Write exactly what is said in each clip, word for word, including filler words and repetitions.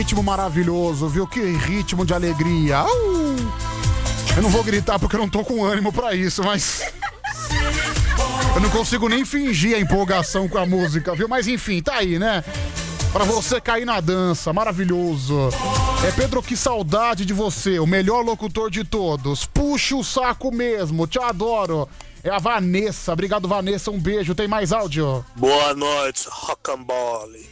Ritmo maravilhoso, viu? Que ritmo de alegria. Uh! Eu não vou gritar porque eu não tô com ânimo pra isso, mas... eu não consigo nem fingir a empolgação com a música, viu? Mas enfim, tá aí, né? Pra você cair na dança, maravilhoso. É, Pedro, que saudade de você, o melhor locutor de todos. Puxa o saco mesmo, te adoro. É a Vanessa, obrigado Vanessa, um beijo. Tem mais áudio? Boa noite, Rocambole.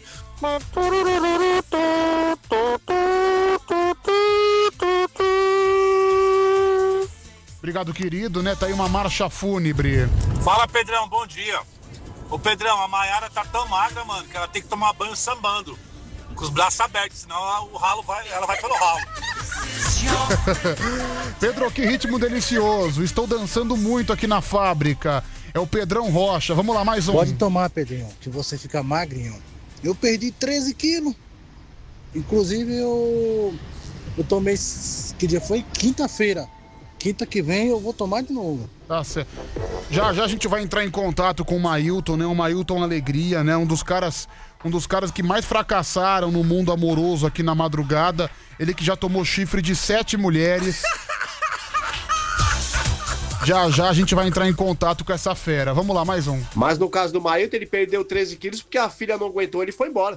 Obrigado, querido, né? Tá aí uma marcha fúnebre. Fala, Pedrão, bom dia. Ô, Pedrão, a Maiara tá tão magra, mano, que ela tem que tomar banho sambando. Com os braços abertos, senão ela, o ralo vai, ela vai pelo ralo. Pedro, que ritmo delicioso. Estou dançando muito aqui na fábrica. É o Pedrão Rocha. Vamos lá, mais um. Pode tomar, Pedrinho, que você fica magrinho. Eu perdi treze quilos. Inclusive, eu, eu tomei... Que dia foi? Quinta-feira. Quinta que vem eu vou tomar de novo. Tá certo. Já já a gente vai entrar em contato com o Mailton, né? O Mailton Alegria, né? Um dos caras, um dos caras que mais fracassaram no mundo amoroso aqui na madrugada. Ele que já tomou chifre de sete mulheres. Já já a gente vai entrar em contato com essa fera. Vamos lá, mais um. Mas no caso do Mailton, ele perdeu treze quilos porque a filha não aguentou, ele foi embora.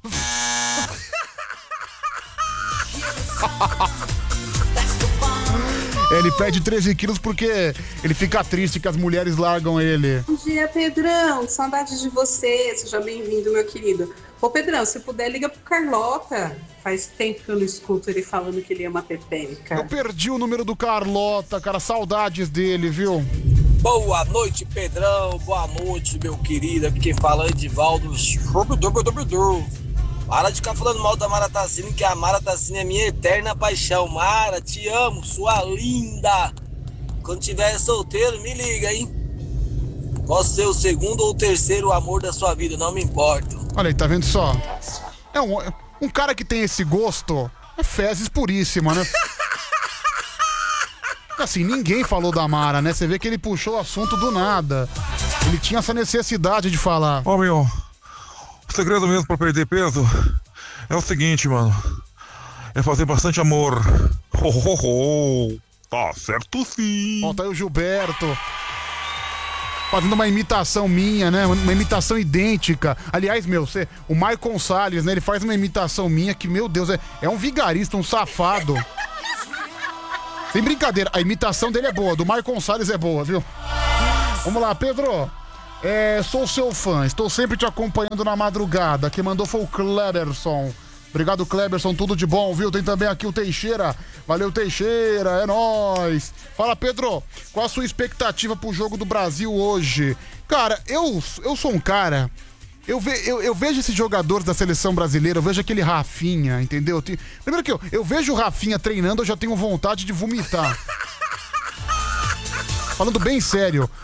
Ele perde treze quilos porque ele fica triste que as mulheres largam ele. Bom dia, Pedrão. Saudade de você. Seja bem-vindo, meu querido. Ô, Pedrão, se puder, liga pro Carlota. Faz tempo que eu não escuto ele falando que ele ama Pepeca. Eu perdi o número do Carlota, cara. Saudades dele, viu? Boa noite, Pedrão. Boa noite, meu querido. Aqui quem fala é Edivaldo. Para de ficar falando mal da Mara Tassini, que a Mara Tassini é minha eterna paixão. Mara, te amo, sua linda. Quando tiver solteiro, me liga, hein? Posso ser o segundo ou o terceiro amor da sua vida, não me importo. Olha aí, tá vendo só? É um, um cara que tem esse gosto, é fezes puríssima, né? Assim, ninguém falou da Mara, né? Você vê que ele puxou o assunto do nada. Ele tinha essa necessidade de falar. Ó, meu... O segredo mesmo pra perder peso é o seguinte, mano. É fazer bastante amor. Ho, ho, ho. Tá certo sim. Ó, tá aí o Gilberto fazendo uma imitação minha, né? Uma imitação idêntica. Aliás, meu, você, o Maicon Salles, né? Ele faz uma imitação minha que, meu Deus, é, é um vigarista, um safado. Sem brincadeira, a imitação dele é boa, do Maicon Salles é boa, viu? Vamos lá, Pedro. É, sou seu fã, estou sempre te acompanhando na madrugada. Quem mandou foi o Kleberson. Obrigado, Kleberson, tudo de bom, viu? Tem também aqui o Teixeira. Valeu, Teixeira, é nóis. Fala, Pedro, qual a sua expectativa pro jogo do Brasil hoje? Cara, eu, eu sou um cara... Eu, ve, eu, eu vejo esses jogadores da seleção brasileira, eu vejo aquele Rafinha, entendeu? Tem, primeiro que eu, eu vejo o Rafinha treinando, eu já tenho vontade de vomitar. Falando bem sério.